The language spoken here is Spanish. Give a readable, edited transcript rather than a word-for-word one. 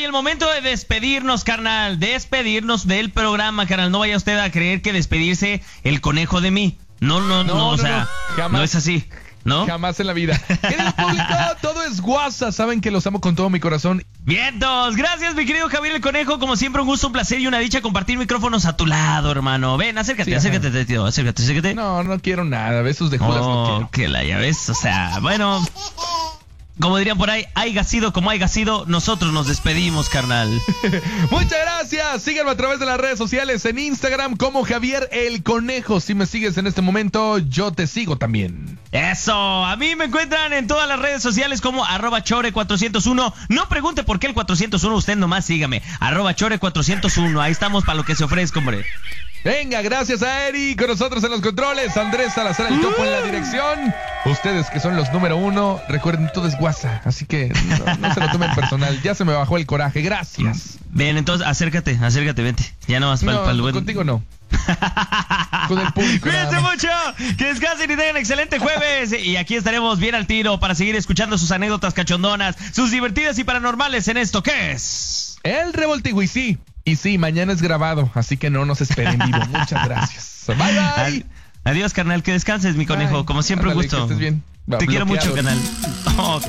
el momento de despedirnos, carnal. Despedirnos del programa, carnal. No vaya usted a creer que despedirse el conejo de mí. No, o sea, jamás. no es así, ¿no? Jamás en la vida. Querido público, todo es guasa. Saben que los amo con todo mi corazón. Vientos, gracias mi querido Javier el Conejo. Como siempre, un gusto, un placer y una dicha compartir micrófonos a tu lado, hermano. Ven, acércate, Sí, acércate, tío, acércate. No quiero nada. Besos de Judas no quiero. Que la ya ves, o sea, bueno, como dirían por ahí, haiga sido como haiga sido, nosotros nos despedimos, carnal. Muchas gracias. Síganme a través de las redes sociales en Instagram como Javier el Conejo. Si me sigues en este momento, yo te sigo también. Eso, a mí me encuentran en todas las redes sociales como @chore401. No pregunte por qué el 401, usted nomás sígame. @chore401, ahí estamos para lo que se ofrezca, hombre. Venga, gracias a Eri, con nosotros en los controles, Andrés Salazar el Topo en la dirección. Ustedes que son los número 1, recuerden, todo es guasa, así que no se lo tomen personal. Ya se me bajó el coraje, gracias. Bien, entonces acércate, vente. Ya nomás para el buen... contigo no. Con el público. Cuídense mucho, que descansen y tengan excelente jueves. Y aquí estaremos bien al tiro para seguir escuchando sus anécdotas cachondonas, sus divertidas y paranormales en esto que es El Revoltijo. Y sí, mañana es grabado, así que no nos esperen vivo. Muchas gracias. Bye. Adiós, carnal, que descanses, mi conejo. Como siempre, un gusto. Que estés bien. Te quiero mucho, carnal.